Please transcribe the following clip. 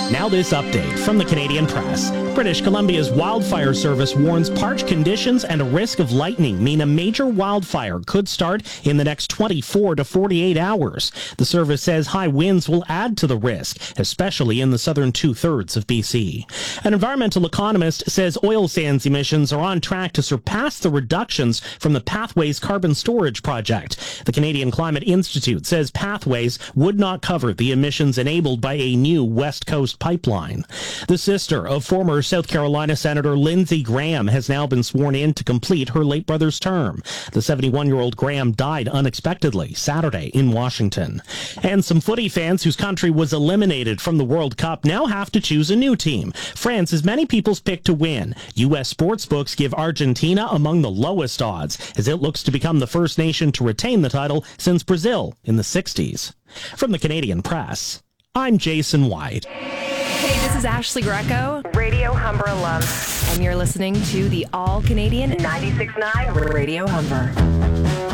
Now this update from the Canadian Press. British Columbia's wildfire service warns parched conditions and a risk of lightning mean a major wildfire could start in the next 24 to 48 hours. The service says high winds will add to the risk, especially in the southern two-thirds of BC. An environmental economist says oil sands emissions are on track to surpass the reductions from the Pathways carbon storage project. The Canadian Climate Institute says Pathways would not cover the emissions enabled by a new West Coast pipeline. The sister of former South Carolina Senator Lindsey Graham has now been sworn in to complete her late brother's term. The 71-year-old Graham died unexpectedly Saturday in Washington. And some footy fans whose country was eliminated from the World Cup now have to choose a new team. France is many people's pick to win. U.S. sportsbooks give Argentina among the lowest odds, as it looks to become the first nation to retain the title since Brazil in the 60s. From the Canadian Press, I'm Jason White. Hey, this is Ashley Greco, Radio Humber alum, and you're listening to the All-Canadian 96.9 Radio Humber.